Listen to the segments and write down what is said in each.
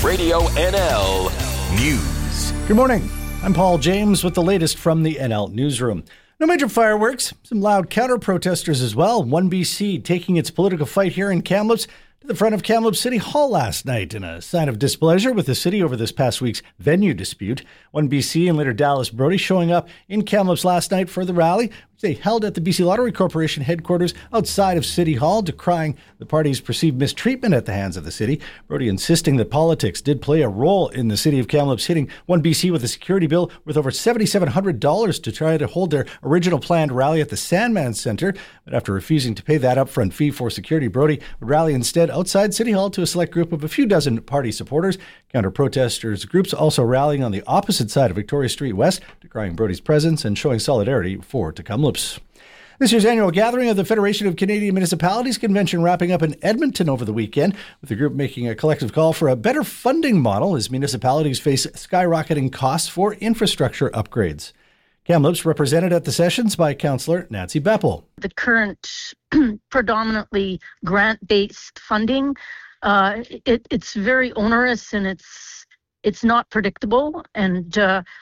Radio NL News. Good morning. I'm Paul James with the latest from the NL Newsroom. No major fireworks, some loud counter-protesters as well. 1BC taking its political fight here in Kamloops to the front of Kamloops City Hall last night in a sign of displeasure with the city over this past week's venue dispute. 1BC and leader Dallas Brody showing up in Kamloops last night for the rally, which they held at the BC Lottery Corporation headquarters outside of City Hall, decrying the party's perceived mistreatment at the hands of the city. Brody insisting that politics did play a role in the city of Kamloops hitting 1BC with a security bill worth over $7,700 to try to hold their original planned rally at the Sandman Centre. But after refusing to pay that upfront fee for security, Brody would rally instead outside City Hall to a select group of a few dozen party supporters. Counter-protesters groups also rallying on the opposite side of Victoria Street West, decrying Brody's presence and showing solidarity for Kamloops. This year's annual gathering of the Federation of Canadian Municipalities convention wrapping up in Edmonton over the weekend, with the group making a collective call for a better funding model as municipalities face skyrocketing costs for infrastructure upgrades. Kamloops represented at the sessions by Councillor Nancy Beppel. The current predominantly grant-based funding, it's very onerous and it's not predictable, and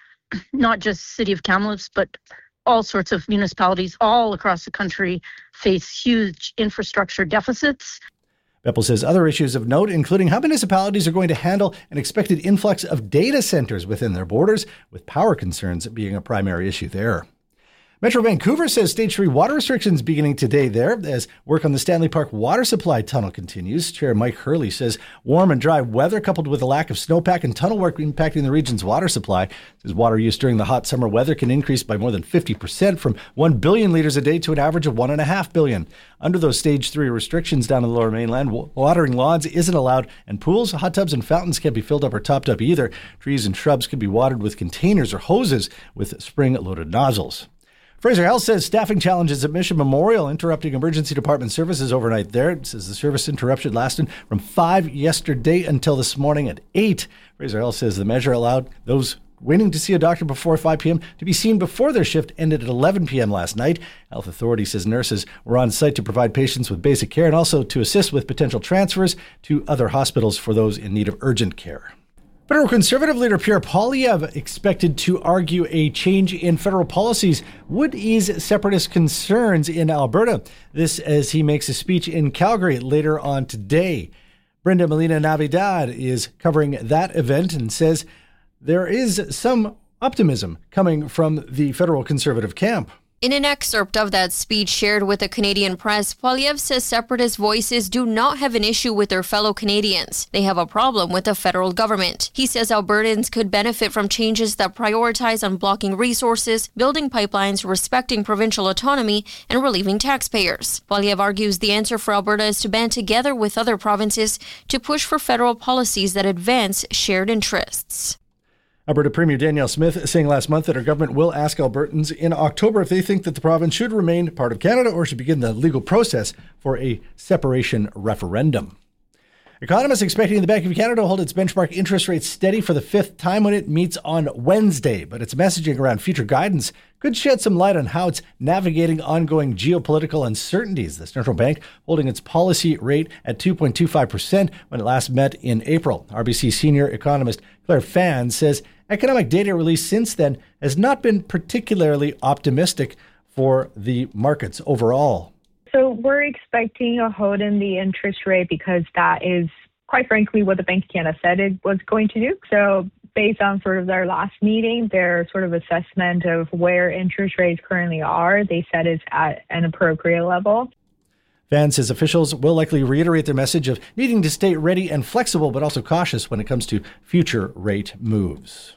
not just City of Kamloops, but all sorts of municipalities all across the country face huge infrastructure deficits. Beppel says other issues of note, including how municipalities are going to handle an expected influx of data centers within their borders, with power concerns being a primary issue there. Metro Vancouver says Stage 3 water restrictions beginning today there as work on the Stanley Park water supply tunnel continues. Chair Mike Hurley says warm and dry weather coupled with a lack of snowpack and tunnel work impacting the region's water supply. Says water use during the hot summer weather can increase by more than 50% from 1 billion litres a day to an average of 1.5 billion. Under those Stage 3 restrictions down in the Lower Mainland, watering lawns isn't allowed, and pools, hot tubs and fountains can't be filled up or topped up either. Trees and shrubs can be watered with containers or hoses with spring-loaded nozzles. Fraser Health says staffing challenges at Mission Memorial interrupting emergency department services overnight there. It says the service interruption lasted from 5 yesterday until this morning at 8. Fraser Health says the measure allowed those waiting to see a doctor before 5 p.m. to be seen before their shift ended at 11 p.m. last night. Health Authority says nurses were on site to provide patients with basic care and also to assist with potential transfers to other hospitals for those in need of urgent care. Federal Conservative leader Pierre Poilievre expected to argue a change in federal policies would ease separatist concerns in Alberta. This as he makes a speech in Calgary later on today. Brenda Molina Navidad is covering that event and says there is some optimism coming from the federal Conservative camp. In an excerpt of that speech shared with the Canadian press, Poilievre says separatist voices do not have an issue with their fellow Canadians. They have a problem with the federal government. He says Albertans could benefit from changes that prioritize unblocking resources, building pipelines, respecting provincial autonomy, and relieving taxpayers. Poilievre argues the answer for Alberta is to band together with other provinces to push for federal policies that advance shared interests. Alberta Premier Danielle Smith saying last month that her government will ask Albertans in October if they think that the province should remain part of Canada or should begin the legal process for a separation referendum. Economists expecting the Bank of Canada to hold its benchmark interest rate steady for the fifth time when it meets on Wednesday, but its messaging around future guidance could shed some light on how it's navigating ongoing geopolitical uncertainties. The central bank holding its policy rate at 2.25% when it last met in April. RBC senior economist Claire Fan says economic data released since then has not been particularly optimistic for the markets overall. So we're expecting a hold in the interest rate because that is, quite frankly, what the Bank of Canada said it was going to do. So based on sort of their last meeting, their sort of assessment of where interest rates currently are, they said it's at an appropriate level. Van says officials will likely reiterate their message of needing to stay ready and flexible, but also cautious when it comes to future rate moves.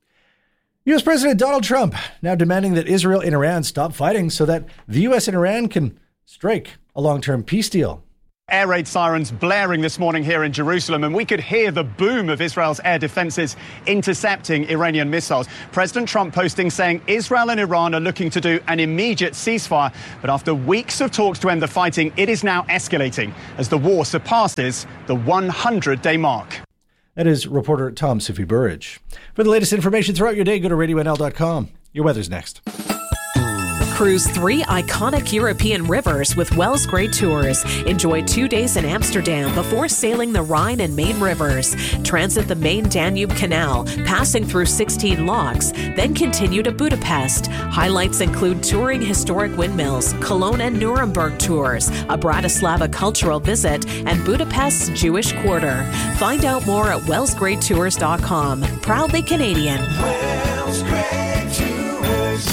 U.S. President Donald Trump now demanding that Israel and Iran stop fighting so that the U.S. and Iran can strike a long-term peace deal. Air raid sirens blaring this morning here in Jerusalem, and we could hear the boom of Israel's air defenses intercepting Iranian missiles. President Trump posting saying Israel and Iran are looking to do an immediate ceasefire. But after weeks of talks to end the fighting, it is now escalating as the war surpasses the 100-day mark. That is reporter Tom Sufi Burridge. For the latest information throughout your day, go to RadioNL.com. Your weather's next. Cruise 3 iconic European rivers with Wells Grade Tours. Enjoy 2 days in Amsterdam before sailing the Rhine and Main rivers. Transit the main Danube Canal, passing through 16 locks, then continue to Budapest. Highlights include touring historic windmills, Cologne and Nuremberg tours, a Bratislava cultural visit, and Budapest's Jewish Quarter. Find out more at wellsgradetours.com. Proudly Canadian. Wells Grade Tours.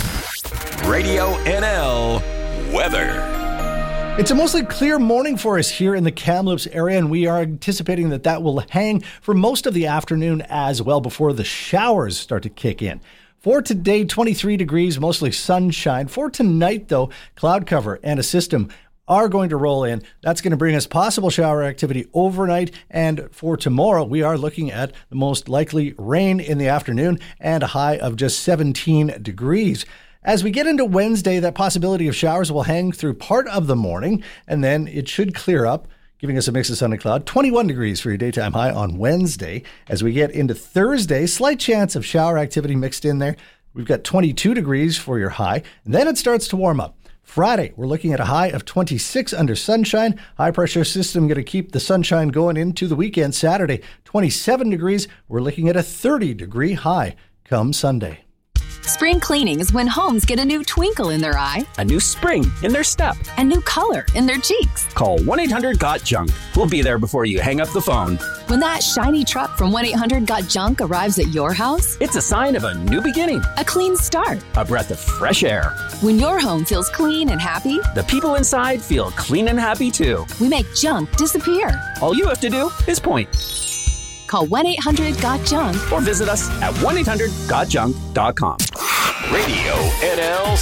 Radio NL weather. It's a mostly clear morning for us here in the Kamloops area, and we are anticipating that will hang for most of the afternoon as well before the showers start to kick in. For today, 23 degrees, mostly sunshine. For tonight, though, cloud cover and a system are going to roll in. That's going to bring us possible shower activity overnight. And for tomorrow, we are looking at the most likely rain in the afternoon and a high of just 17 degrees. As we get into Wednesday, that possibility of showers will hang through part of the morning, and then it should clear up, giving us a mix of sun and cloud. 21 degrees for your daytime high on Wednesday. As we get into Thursday, slight chance of shower activity mixed in there. We've got 22 degrees for your high, and then it starts to warm up. Friday, we're looking at a high of 26 under sunshine. High pressure system going to keep the sunshine going into the weekend. Saturday, 27 degrees. We're looking at a 30-degree high come Sunday. Spring cleaning is when homes get a new twinkle in their eye, a new spring in their step, and new color in their cheeks. Call 1-800-GOT-JUNK. We'll be there before you hang up the phone. When that shiny truck from 1-800-GOT-JUNK arrives at your house, it's a sign of a new beginning, a clean start, a breath of fresh air. When your home feels clean and happy, the people inside feel clean and happy too. We make junk disappear. All you have to do is point. Call 1-800-GOT-JUNK or visit us at 1-800-GOTJUNK.com. Radio NL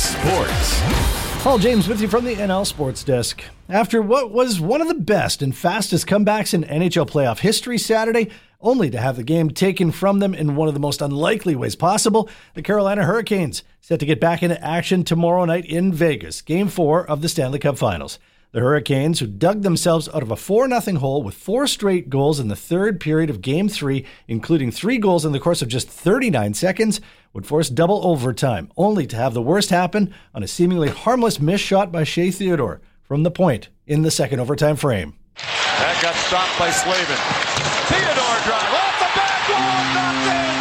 Sports. Paul James with you from the NL Sports Desk. After what was one of the best and fastest comebacks in NHL playoff history Saturday, only to have the game taken from them in one of the most unlikely ways possible, the Carolina Hurricanes set to get back into action tomorrow night in Vegas, Game 4 of the Stanley Cup Finals. The Hurricanes, who dug themselves out of a 4-0 hole with 4 straight goals in the third period of Game 3, including 3 goals in the course of just 39 seconds, would force double overtime, only to have the worst happen on a seemingly harmless missed shot by Shea Theodore from the point in the second overtime frame. That got stopped by Slavin. Theodore drive off the back wall, knocked in.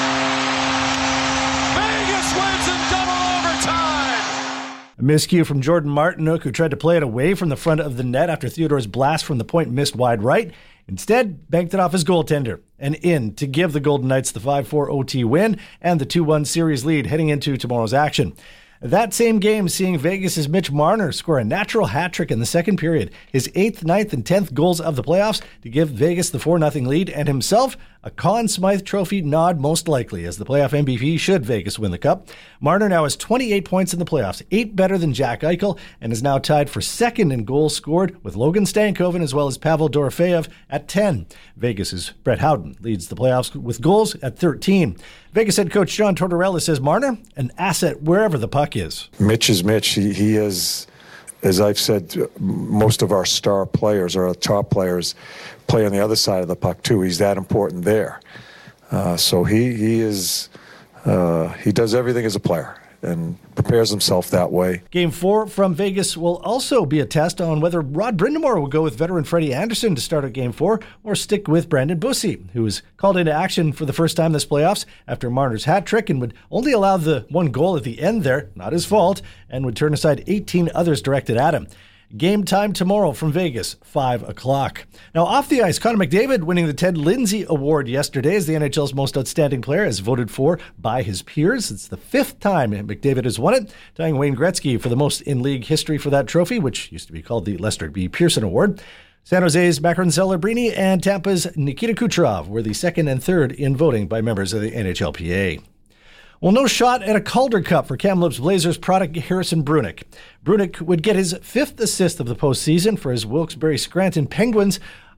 Vegas wins in double overtime. A miscue from Jordan Martinook, who tried to play it away from the front of the net after Theodore's blast from the point missed wide right. Instead, banked it off his goaltender and in to give the Golden Knights the 5-4 OT win and the 2-1 series lead heading into tomorrow's action. That same game seeing Vegas' Mitch Marner score a natural hat trick in the second period, his 8th, 9th, and 10th goals of the playoffs to give Vegas the 4-0 lead and himself a Conn Smythe Trophy nod most likely as the playoff MVP should Vegas win the Cup. Marner now has 28 points in the playoffs, 8 better than Jack Eichel, and is now tied for second in goals scored with Logan Stankoven as well as Pavel Dorofeyev at 10. Vegas' Brett Howden leads the playoffs with goals at 13. Vegas head coach John Tortorella says Marner, an asset wherever the puck is. Mitch is Mitch. He is, as I've said, most of our star players or our top players play on the other side of the puck too. He's that important there. So he is he does everything as a player and prepares himself that way. Game 4 from Vegas will also be a test on whether Rod Brind'Amour will go with veteran Freddie Anderson to start at Game 4 or stick with Brandon Bussi, who was called into action for the first time this playoffs after Marner's hat trick and would only allow the 1 goal at the end there, not his fault, and would turn aside 18 others directed at him. Game time tomorrow from Vegas, 5 o'clock. Now, off the ice, Connor McDavid winning the Ted Lindsay Award yesterday as the NHL's most outstanding player, as voted for by his peers. It's the 5th time McDavid has won it, tying Wayne Gretzky for the most in league history for that trophy, which used to be called the Lester B. Pearson Award. San Jose's Macron Celebrini and Tampa's Nikita Kucherov were the 2nd and 3rd in voting by members of the NHLPA. Well, no shot at a Calder Cup for Kamloops Blazers product Harrison Brunick. Brunick would get his 5th assist of the postseason for his Wilkes-Barre Scranton Penguins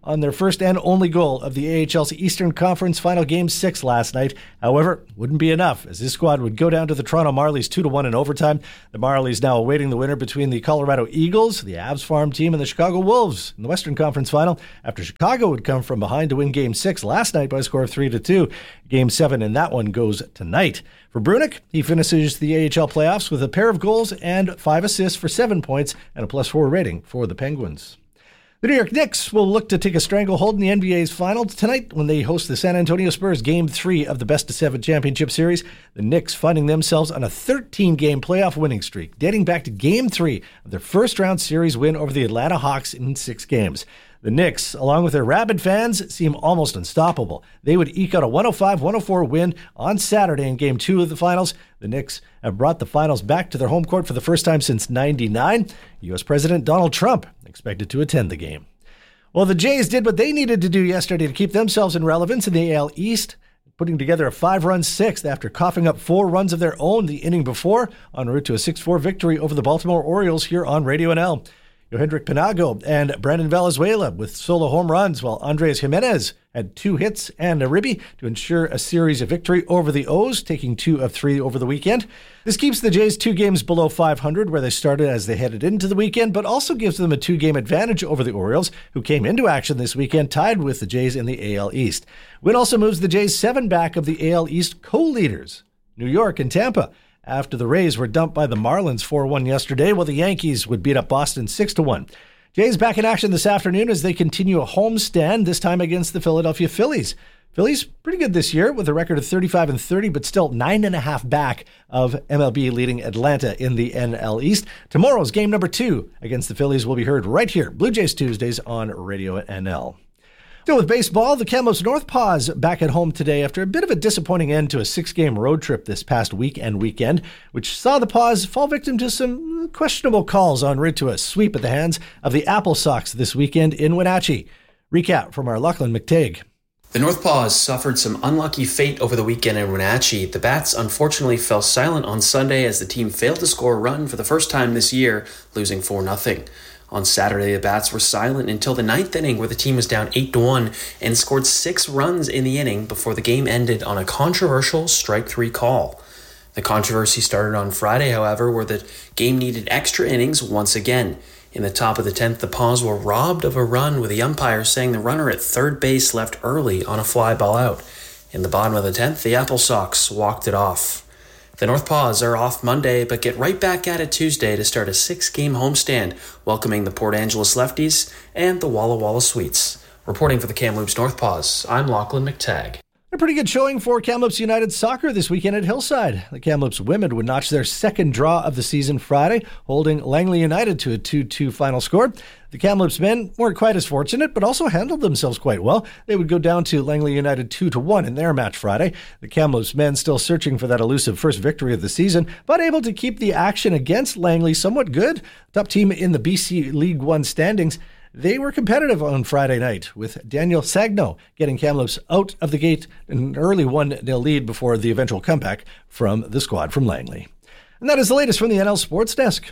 on their first and only goal of the AHL's Eastern Conference Final Game 6 last night. However, wouldn't be enough, as this squad would go down to the Toronto Marlies 2-1 in overtime. The Marlies now awaiting the winner between the Colorado Eagles, the Avs farm team, and the Chicago Wolves in the Western Conference Final, after Chicago would come from behind to win Game 6 last night by a score of 3-2. Game 7 in that one goes tonight. For Brunick, he finishes the AHL playoffs with a pair of goals and 5 assists for 7 points and a +4 rating for the Penguins. The New York Knicks will look to take a stranglehold in the NBA's finals tonight when they host the San Antonio Spurs Game 3 of the Best-of-7 Championship Series. The Knicks finding themselves on a 13-game playoff winning streak, dating back to Game 3 of their first-round series win over the Atlanta Hawks in 6 games. The Knicks, along with their rabid fans, seem almost unstoppable. They would eke out a 105-104 win on Saturday in Game 2 of the finals. The Knicks have brought the finals back to their home court for the first time since '99. U.S. President Donald Trump expected to attend the game. Well, the Jays did what they needed to do yesterday to keep themselves in relevance in the AL East, putting together a 5-run sixth after coughing up 4 runs of their own the inning before, en route to a 6-4 victory over the Baltimore Orioles here on Radio NL. Yohendrick Pinago and Brandon Valenzuela with solo home runs, while Andres Jimenez had 2 hits and a ribby to ensure a series of victory over the O's, taking 2 of 3 over the weekend. This keeps the Jays 2 games below .500, where they started as they headed into the weekend, but also gives them a 2-game advantage over the Orioles, who came into action this weekend tied with the Jays in the AL East. Win also moves the Jays 7 back of the AL East co-leaders, New York and Tampa, after the Rays were dumped by the Marlins 4-1 yesterday, while the Yankees would beat up Boston 6-1. Jays back in action this afternoon as they continue a homestand, this time against the Philadelphia Phillies. Phillies pretty good this year with a record of 35-30, but still 9.5 back of MLB leading Atlanta in the NL East. Tomorrow's game number 2 against the Phillies will be heard right here, Blue Jays Tuesdays on Radio NL. Still with baseball, the Kamloops North Paws back at home today after a bit of a disappointing end to a 6-game road trip this past week and weekend, which saw the Paws fall victim to some questionable calls en route to a sweep at the hands of the Apple Sox this weekend in Wenatchee. Recap from our Lachlan McTague. The North Paws suffered some unlucky fate over the weekend in Wenatchee. The Bats unfortunately fell silent on Sunday as the team failed to score a run for the first time this year, losing 4-0. On Saturday, the Bats were silent until the 9th inning, where the team was down 8-1 and scored 6 runs in the inning before the game ended on a controversial strike 3 call. The controversy started on Friday, however, where the game needed extra innings once again. In the top of the 10th, the Paws were robbed of a run, with the umpire saying the runner at third base left early on a fly ball out. In the bottom of the 10th, the Apple Sox walked it off. The North Paws are off Monday, but get right back at it Tuesday to start a 6-game homestand, welcoming the Port Angeles Lefties and the Walla Walla Sweets. Reporting for the Kamloops North Paws, I'm Lachlan McTagg. A pretty good showing for Kamloops United Soccer this weekend at Hillside. The Kamloops women would notch their second draw of the season Friday, holding Langley United to a 2-2 final score. The Kamloops men weren't quite as fortunate, but also handled themselves quite well. They would go down to Langley United 2-1 in their match Friday. The Kamloops men still searching for that elusive first victory of the season, but able to keep the action against Langley somewhat good. Top team in the BC League One standings. They were competitive on Friday night, with Daniel Sagno getting Kamloops out of the gate in an early 1-0 lead before the eventual comeback from the squad from Langley. And that is the latest from the NL Sports Desk.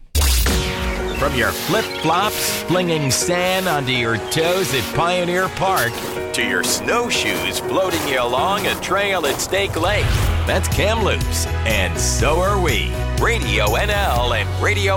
From your flip-flops, flinging sand onto your toes at Pioneer Park, to your snowshoes floating you along a trail at Stake Lake, that's Kamloops, and so are we. Radio NL and Radio